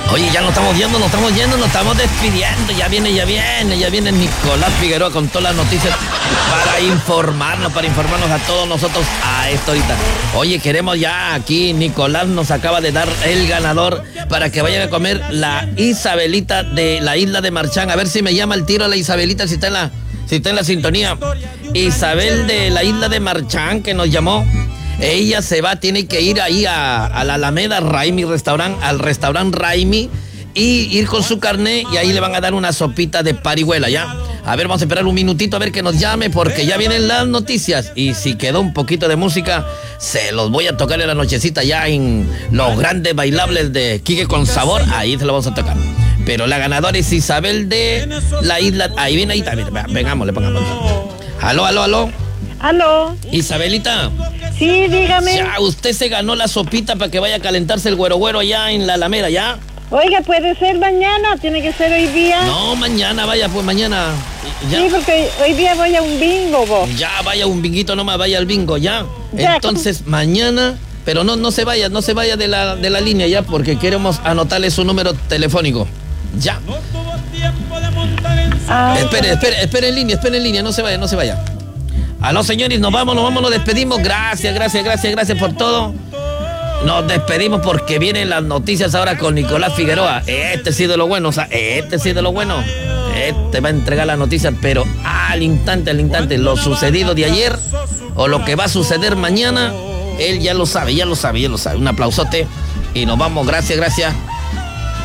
Oye, ya nos estamos yendo, nos estamos despidiendo. Ya viene Nicolás Figueroa con todas las noticias para informarnos a todos nosotros a esto ahorita. Oye, queremos ya aquí, Nicolás nos acaba de dar el ganador para que vayan a comer la Isabelita de la isla de Marchán. A ver si me llama el tiro a la Isabelita, si está en la sintonía. Isabel de la isla de Marchán, que nos llamó. Ella tiene que ir ahí a la Alameda Raimi al restaurante Raimi y ir con su carnet y ahí le van a dar una sopita de parihuela, ¿ya? A ver, vamos a esperar un minutito a ver que nos llame porque ya vienen las noticias y si quedó un poquito de música, se los voy a tocar en la nochecita ya en los grandes bailables de Quique con Sabor, ahí se lo vamos a tocar. Pero la ganadora es Isabel de la isla, ahí viene, ahí también, vengámosle, pongamos. Aló. ¿Aló? Isabelita. Sí, dígame. Ya, usted se ganó la sopita para que vaya a calentarse el güero allá en la Alameda, ¿ya? Oiga, puede ser mañana, tiene que ser hoy día. No, mañana, vaya, pues mañana. ¿Ya? Sí, porque hoy día voy a un bingo, vos. Ya, vaya un binguito nomás, vaya al bingo, ¿ya? Entonces, mañana, pero no se vaya de la línea, ¿ya? Porque queremos anotarle su número telefónico. Ya. Espere en línea, no se vaya. Aló, señores, nos vamos, nos despedimos. Gracias por todo. Nos despedimos porque vienen las noticias ahora con Nicolás Figueroa. Este sí de lo bueno. Este va a entregar las noticias, pero al instante, lo sucedido de ayer o lo que va a suceder mañana, él ya lo sabe. Un aplausote y nos vamos. Gracias.